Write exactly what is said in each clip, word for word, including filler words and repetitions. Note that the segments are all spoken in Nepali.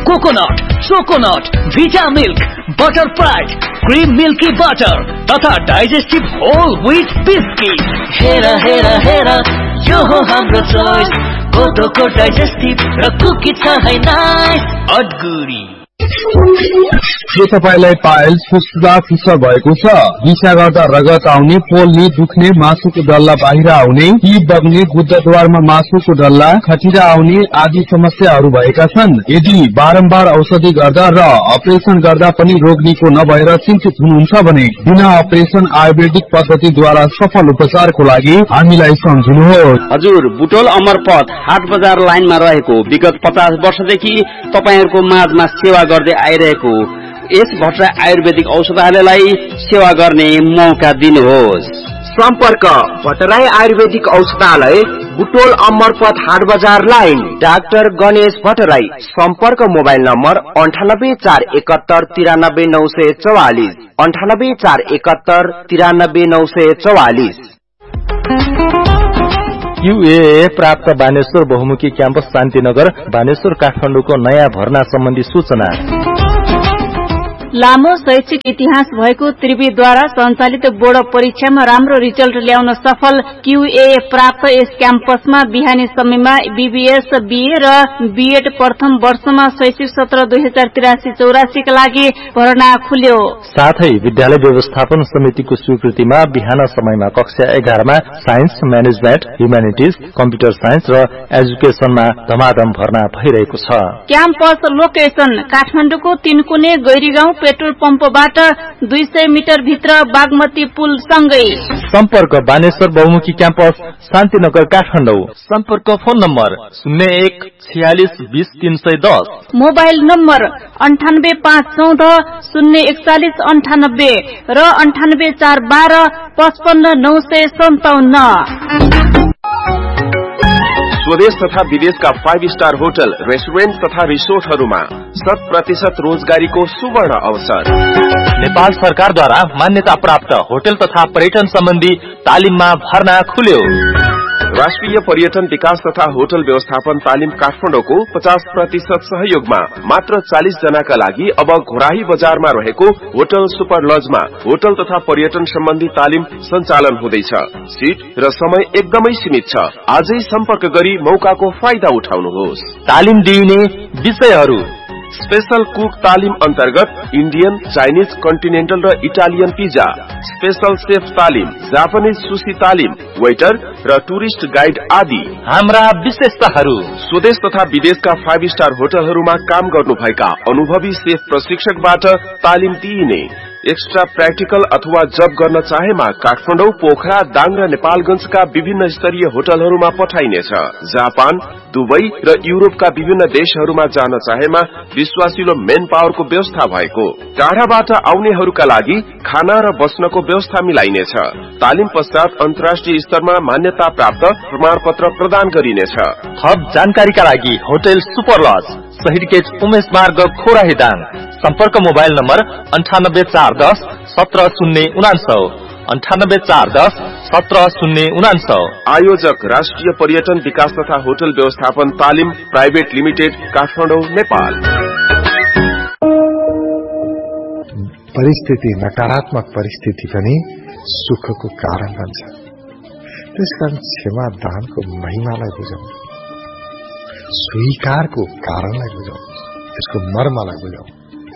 कोकोनट, चोकोनट, भिटा milk, butter fried, cream milky butter तथा डाइजेस्टिभ होल व्हीट बिस्किट। हेरा हेरा हेरा यो हो हाम्रो चोइस, कोदोको डाइजेस्टिभ र कुकी छ है नाइस अडगुडी। के तपाईलाई पाइल्स फुस्दा फुस्सा भएको छ? दिशा गर्दा रगत आउने, पोल्ने, दुख्ने, मासुको डल्ला बाहिर आउने, पी बग्ने, गुद्दाद्वारमा मासुको डल्ला, खटिरा आउने आदि समस्याहरू भएका छन्? यदि बारम्बार औषधि गर्दा र अपरेसन गर्दा पनि रोग निको नभएर चिन्तित हुनुहुन्छ भने बिना अपरेसन आयुर्वेदिक पद्धतिद्वारा सफल उपचारको लागि हामीलाई सम्झिनुहोस्। हजुर, बुटोल अमरपथ हाट बजार लाइनमा रहेको विगत पचास वर्षदेखि तपाईहरुको माझमा सेवा गर्दै आइरहेको यस भट्टराई आयुर्वेदिक औषधालयलाई सेवा गर्ने मौका दिनुहोस्। सम्पर्क भट्टराई आयुर्वेदिक औषधालय, बुटोल अमरपथ हाट बजार लाइन, डाक्टर गणेश भट्टराई। सम्पर्क मोबाइल नम्बर अन्ठानब्बे चार एकहत्तर तिरानब्बे नौ सय चौवालिस, अन्ठानब्बे चार एकहत्तर तिरानब्बे नौ सय चौवालिस। क्यूए प्राप्त बानेश्वर बहुमुखी क्याम्पस शान्तिनगर बानेश्वर काठमाडौँको नयाँ भर्ना सम्बन्धी सूचना। लामो शैक्षिक इतिहास भएको त्रिवेदद्वारा सञ्चालित बोर्ड परीक्षामा राम्रो रिजल्ट ल्याउन सफल क्यूए प्राप्त यस क्याम्पसमा बिहानी समयमा बीबीएस, बीए र बीएड प्रथम वर्षमा शैक्षिक सत्र दुई हजार त्रियासी चौरासी का लागि भर्ना खुल्यो। साथै विद्यालय व्यवस्थापन समितिको स्वीकृतिमा बिहान समयमा कक्षा एघारमा science, management, humanities, computer science र एजुकेसनमा धमाधम भर्ना भइरहेको छ। क्याम्पस लोकेसन काठमाडौँको तीनकुने गैरीगाउँ पेट्रोल पम्पबाट दुई सय मिटर भित्र बागमती पुल सँगै। सम्पर्क बानेश्वर बहुमुखी क्याम्पस शान्तिनगर काठमाडौँ। सम्पर्क फोन नम्बर शून्य एक छयालिस बीस तीन सय दस, मोबाइल नम्बर अन्ठानब्बे पाँच चौध शून्य एकचालिस अन्ठानब्बे र अन्ठानब्बे चार बाह्र पचपन्न नौ सय सन्ताउन्न। स्वदेश तथा विदेशका फाइभ स्टार होटल, रेस्टुरेन्ट तथा रिसोर्टहरूमा शत प्रतिशत रोजगारीको सुवर्ण अवसर। नेपाल सरकारद्वारा मान्यता प्राप्त होटल तथा पर्यटन सम्बन्धी तालिममा भर्ना खुल्यो। राष्ट्रिय पर्यटन विकास तथा होटल व्यवस्थापन तालिम काठमाडौँको पचास प्रतिशत सहयोगमा मात्र चालिस जनाका लागि अब घोराही बजारमा रहेको होटल सुपर लजमा होटल तथा पर्यटन सम्बन्धी तालिम सञ्चालन हुँदैछ। सीट र समय एकदमै सीमित छ। आजै सम्पर्क गरी मौकाको फाइदा उठाउनुहोस्। तालिम दिइने विषयहरू: स्पेशल कुक तालिम अन्तर्गत इन्डियन, चाइनिज, कन्टिनेन्टल र इटालियन पिज्जा, स्पेशल सेफ तालिम, जापानिज सुशी तालिम, वेटर र टुरिस्ट गाइड आदि। हाम्रा विशेषताहरू: स्वदेश तथा विदेशका फाइभ स्टार होटलहरूमा काम गर्नुभएका अनुभवी सेफ प्रशिक्षकबाट तालिम दिइने। एक्स्ट्रा प्र्याक्टिकल अथवा जब गर्न चाहेमा काठमाडौँ, पोखरा, दाङ र नेपालगंजका विभिन्न स्तरीय होटलहरूमा पठाइनेछ। जापान, दुबई र युरोपका विभिन्न देशहरूमा जान चाहेमा विश्वासिलो मेन पावरको व्यवस्था भएको। टाढाबाट आउनेहरूका लागि खाना र बस्नको व्यवस्था मिलाइनेछ। तालिम पश्चात अन्तर्राष्ट्रिय स्तरमा मान्यता प्राप्त प्रमाणपत्र प्रदान गरिनेछ। थप जानकारीका लागि होटल सुपर लज, शहीद गेट उमेश मार्ग, खोराही दाङ। सम्पर्क मोबाइल नम्बर अन्ठानब्बे चार दस सत्र शून्य उनान्सौ, अन्ठानब्बे चार दस सत्र शून्य उनान्सौ। आयोजक राष्ट्रिय पर्यटन विकास तथा होटल व्यवस्थापन तालिम प्राइभेट लिमिटेड, काठमाडौँ, नेपाल। परिस्थिति, नकारात्मक परिस्थिति पनि सुखको कारण बन्छ। त्यसकारण क्षमा दानको महिमालाई बुझौं, स्वीकारको कारणलाई बुझौं, यसको मर्मलाई बुझौं।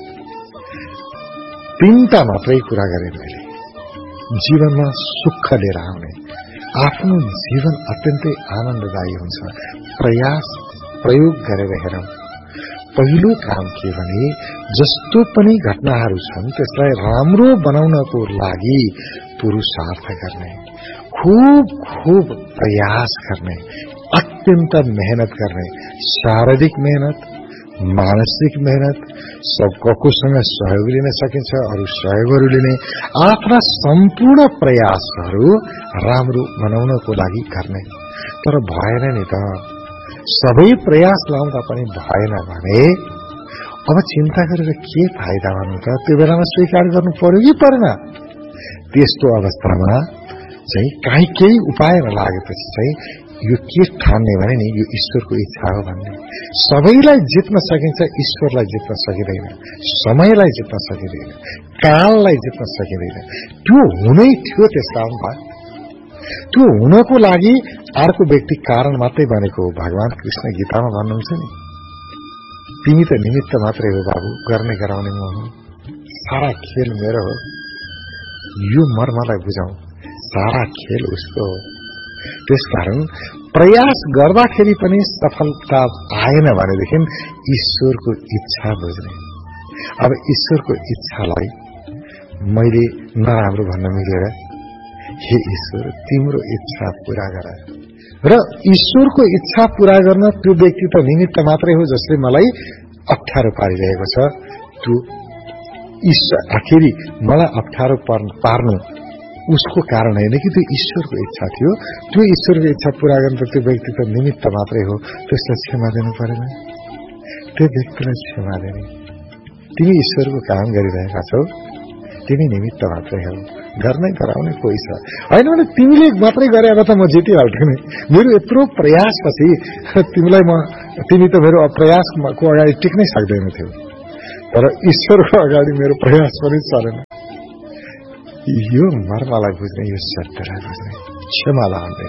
तीनटा मात्रै कुरा गरे मैले। जीवनमा सुख लिएर आउने, आफ्नो जीवन अत्यन्तै आनन्ददायी हुन्छ। प्रयास प्रयोग गरेर हेरौं। पहिलो काम के भने जस्तो पनि घटनाहरू छन् त्यसलाई राम्रो बनाउनको लागि पुरुषार्थ गर्ने, खूब खूब प्रयास गर्ने, अत्यन्त मेहनत गर्ने, शारीरिक मेहनत, मानसिक मेहनत, सबकोसँग सहयोग लिन सकिन्छ, अरू सहयोगहरू लिने, आफ्ना सम्पूर्ण प्रयासहरू राम्रो बनाउनको लागि गर्ने। तर भएन नि त, सबै प्रयास लाउँदा पनि भएन भने अब चिन्ता गरेर के फाइदा भन्नु त? त्यो बेलामा स्वीकार गर्नु पर्यो कि परेन? त्यस्तो अवस्थामा चाहिँ काहीँ केही उपाय नलागेपछि चाहिँ यो के ठान्ने भने नि यो ईश्वरको इच्छा हो भन्ने। सबैलाई जित्न सकिन्छ, ईश्वरलाई जित्न सकिँदैन, समयलाई जित्न सकिँदैन, काललाई जित्न सकिँदैन। त्यो हुनै थियो त्यस कारण भयो। त्यो हुनको लागि अर्को व्यक्ति कारण मात्रै बनेको हो। भगवान कृष्ण गीतामा भन्नुहुन्छ नि, तिमी त निमित्त मात्रै हो बाबु, गर्ने गराउने म हो, सारा खेल मेरो हो। यो मर्मलाई बुझाउँ, सारा खेल उसको हो। त्यसकारण प्रयास गर्दाखेरि पनि सफलता आएन भनेदेखि ईश्वरको इच्छा बुझ्ने। अब ईश्वरको इच्छालाई मैले नराम्रो भन्न मिलेर, हे ईश्वर तिम्रो इच्छा पूरा गर। र ईश्वरको इच्छा पूरा गर्न त्यो व्यक्ति त निमित्त मात्रै हो जसले मलाई अप्ठ्यारो पारिरहेको छ। त्यो आखिरी मलाई अप्ठ्यारो पार्नु उसको कारण होइन कि त्यो ईश्वरको इच्छा थियो। त्यो ईश्वरको इच्छा पूरा गर्न त त्यो व्यक्ति त निमित्त मात्रै हो। त्यसलाई क्षमा दिनु परेन? त्यो व्यक्तिलाई क्षमा दिने। तिमी ईश्वरको काम गरिरहेका छौ, तिमी निमित्त मात्रै हो, गर्नै गराउने कोही छ होइन भने तिमीले मात्रै गरे अब त म जितिहाल्थेँ नि। मेरो यत्रो प्रयासपछि तिमीलाई म तिमी त मेरो प्रयासको अगाडि टिक्नै सक्दैन थियो। तर ईश्वरको अगाडि मेरो प्रयास पनि चलेन। यो मर्मलाई बुझ्ने, यो सत्यलाई बुझ्ने, क्षमा लाग्ने।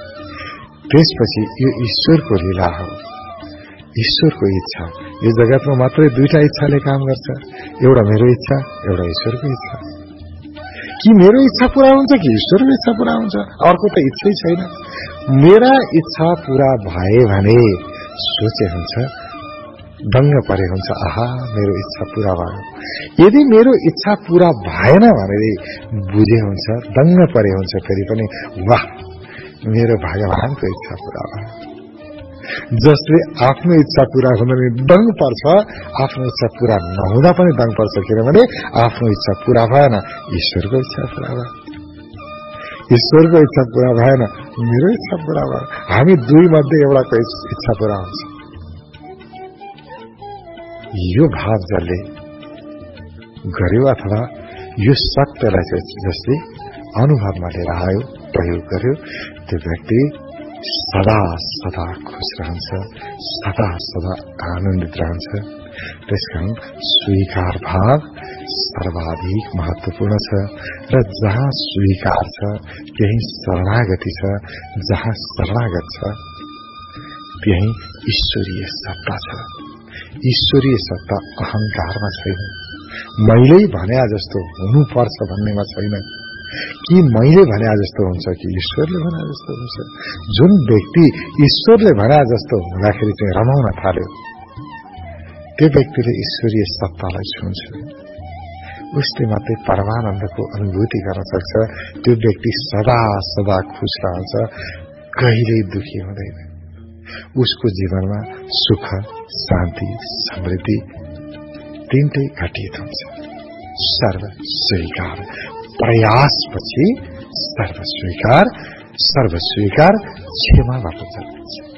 त्यसपछि यो ईश्वरको लीला हो, ईश्वरको इच्छा। यो जगतमा मात्रै दुईटा इच्छाले काम गर्छ, एउटा मेरो इच्छा, एउटा ईश्वरको इच्छा। कि मेरो इच्छा पूरा हुन्छ कि ईश्वरको इच्छा पूरा हुन्छ? अर्को त इच्छै छैन। मेरा इच्छा पूरा भए भने सोचे हुन्छ, दङ्ग परे हुन्छ, आहा मेरो इच्छा पूरा भयो। यदि मेरो इच्छा पूरा भएन भने बुझे हुन्छ, दङ्ग परे हुन्छ, फेरि पनि वाह मेरो भगवानको इच्छा पूरा भयो। जसले आफ्नो इच्छा पूरा हुन नि दङ्ग पर्छ, आफ्नो इच्छा पूरा नहुँदा पनि दङ्ग पर्छ। किनभने आफ्नो इच्छा पूरा भएन, ईश्वरको इच्छा पूरा भयो। ईश्वरको इच्छा पूरा भएन, मेरो इच्छा पूरा भयो। हामी दुई मध्ये एउटाको इच्छा पूरा हुन्छ। यो भाव जसले गर्यो अथवा यो सत्यलाई चाहिँ जसले अनुभवमा लिएर आयो, प्रयोग गर्यो, त्यो व्यक्ति सदा सदा खुश रहन्छ, सदा सदा आनन्दित रहन्छ। त्यसकारण स्वीकार भाव सर्वाधिक महत्वपूर्ण छ। र जहाँ स्वीकार छ त्यही शरणागति छ, जहाँ शरणागत छ त्यही ईश्वरीय सत्ता छ। ईश्वरीय सत्ता अहंकारमा छैन, मैले भने जस्तो हुनुपर्छ भन्नेमा छैन, कि मैले भने जस्तो हुन्छ कि ईश्वरले भने जस्तो हुन्छ। जुन व्यक्ति ईश्वरले भने जस्तो हुँदाखेरि चाहिँ रमाउन थाल्यो, त्यो व्यक्तिले ईश्वरीय सत्तालाई छुन्छ। उसले मात्रै परमानन्दको अनुभूति गर्न सक्छ। त्यो व्यक्ति सदा सदा खुश रहन्छ, कहिल्यै दुखी हुँदैन। उसको जीवनमा सुख, शान्ति, समृद्धि तीनटै घटित हुन्छ। सर्व स्वीकार, प्रयासपछि सर्व स्वीकार, सर्व स्वीकार क्षमाबाट जन्मिन्छ।